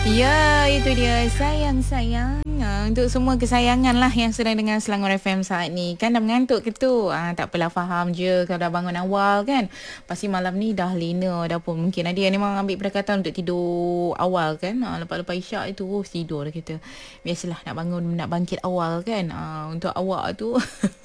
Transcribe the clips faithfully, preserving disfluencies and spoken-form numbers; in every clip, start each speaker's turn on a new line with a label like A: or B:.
A: Ya, itu dia. Sayang-sayang. Ah, untuk semua kesayangan lah yang sedang dengar Selangor F M saat ni. Kan dah mengantuk ke tu? Ah, tak apalah, faham je kalau dah bangun awal kan. Pasti malam ni dah lena dah pun. Mungkin ada yang memang ambil pendekatan untuk tidur awal kan. Ah, lepas-lepas isyak itu oh, tidur dah kita. Biasalah nak bangun, nak bangkit awal kan. Ah, untuk awak tu...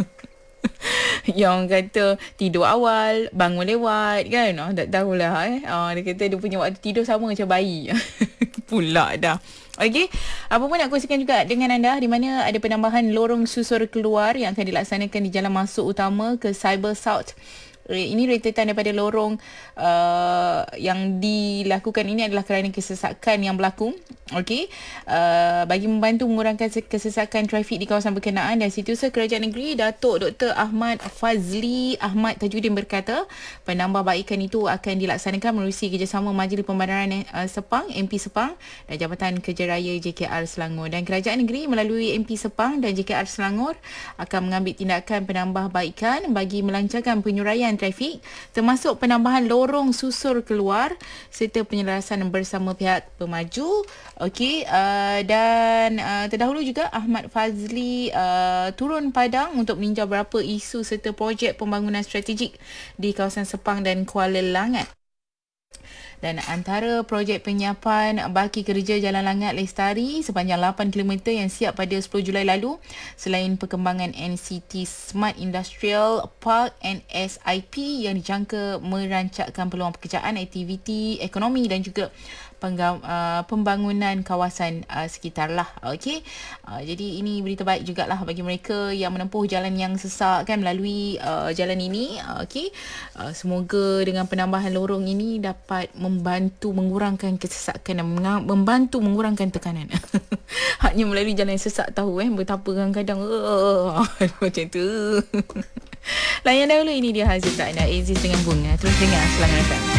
A: yang kata tidur awal, bangun lewat kan. Oh, tak tahulah eh. Oh, dia kata dia punya waktu tidur sama macam bayi. Pula dah. Okey, apa pun nak kongsikan juga dengan anda di mana ada penambahan lorong susur keluar yang akan dilaksanakan di jalan masuk utama ke Cyber South. Ini rentetan daripada lorong uh, yang dilakukan ini adalah kerana kesesakan yang berlaku. Okey, uh, bagi membantu mengurangkan kesesakan trafik di kawasan berkenaan, dan Setiausaha Kerajaan Negeri Datuk Doktor Ahmad Fazli Ahmad Tajuddin berkata penambahbaikan itu akan dilaksanakan menerusi kerjasama Majlis Pembandaran uh, Sepang, M P Sepang dan Jabatan Kerjaya J K R Selangor. Dan Kerajaan Negeri melalui M P Sepang dan J K R Selangor akan mengambil tindakan penambahbaikan bagi melancarkan penyuraian trafik, termasuk penambahan lorong susur keluar serta penyelarasan bersama pihak pemaju. Okey, uh, dan uh, terdahulu juga Ahmad Fazli uh, turun padang untuk meninjau beberapa isu serta projek pembangunan strategik di kawasan Sepang dan Kuala Langat. Dan antara projek penyiapan baki kerja Jalan Langat Lestari sepanjang lapan kilometer yang siap pada sepuluh Julai lalu, selain perkembangan N C T Smart Industrial Park N S I P yang dijangka merancangkan peluang pekerjaan, aktiviti ekonomi dan juga Pengga, uh, pembangunan kawasan uh, sekitar lah. Okey, uh, jadi ini berita baik jugalah bagi mereka yang menempuh jalan yang sesak kan melalui uh, jalan ini. Uh, Okey, uh, semoga dengan penambahan lorong ini dapat membantu mengurangkan kesesakan dan menga- membantu mengurangkan tekanan. Hanya melalui jalan yang sesak tahu eh betapa kadang-kadang uh, macam tu. Layan dahulu, ini dia hasil tak anda Aziz dengan Bunga. Terus dengar Selangor F M.